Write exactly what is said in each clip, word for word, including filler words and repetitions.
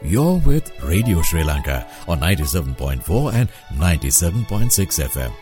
You're with Radio Sri Lanka on ninety-seven point four and ninety-seven point six F M.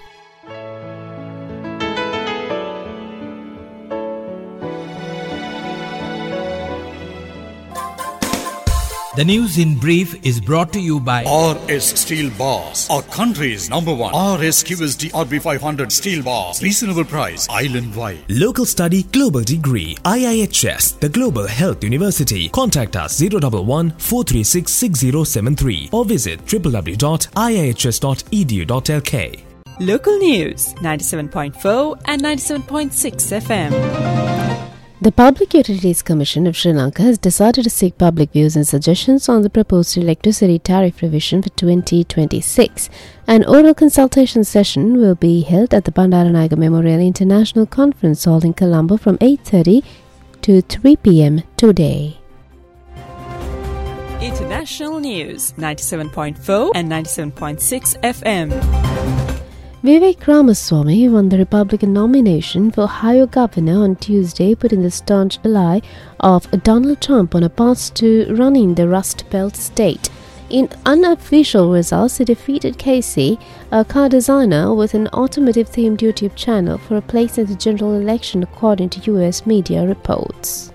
The news in brief is brought to you by R S Steel Bars, our country's number one R S Q S D R B five hundred steel bars. Reasonable price, island-wide. Local study, global degree. I I H S, the Global Health University. Contact us zero one one, four three six, six zero seven three or visit w w w dot i i h s dot e d u dot l k. Local news, ninety-seven point four and ninety-seven point six F M. The Public Utilities Commission of Sri Lanka has decided to seek public views and suggestions on the proposed electricity tariff revision for twenty twenty-six. An oral consultation session will be held at the Bandaranaike Memorial International Conference Hall in Colombo from eight thirty to three p m today. International news, ninety-seven point four and ninety-seven point six F M. Vivek Ramaswamy won the Republican nomination for Ohio governor on Tuesday, putting the staunch ally of Donald Trump on a path to running the Rust Belt state. In unofficial results, he defeated Casey, a car designer with an automotive-themed YouTube channel, for a place in the general election, according to U S media reports.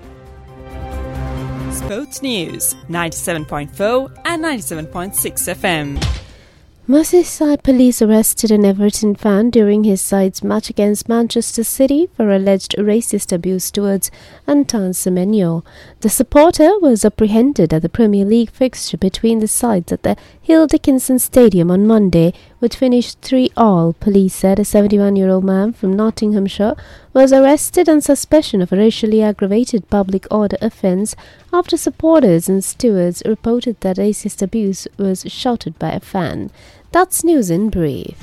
Sports news, ninety-seven point four and ninety-seven point six F M. Merseyside police arrested an Everton fan during his side's match against Manchester City for alleged racist abuse towards Antoine Semenyo. The supporter was apprehended at the Premier League fixture between the sides at the Hill Dickinson Stadium on Monday, which finished three all. Police said a seventy-one-year-old man from Nottinghamshire was arrested on suspicion of a racially aggravated public order offence after supporters and stewards reported that racist abuse was shouted by a fan. That's news in brief.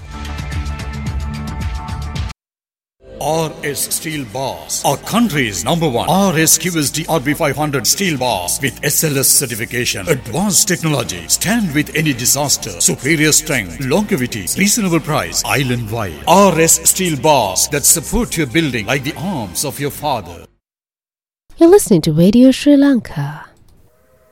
R S Steel Bars, our country's number one R S Q S D R B five hundred steel bars with S L S certification, advanced technology, stand with any disaster, superior strength, longevity, reasonable price, island-wide. R S Steel Bars that support your building like the arms of your father. You're listening to Radio Sri Lanka.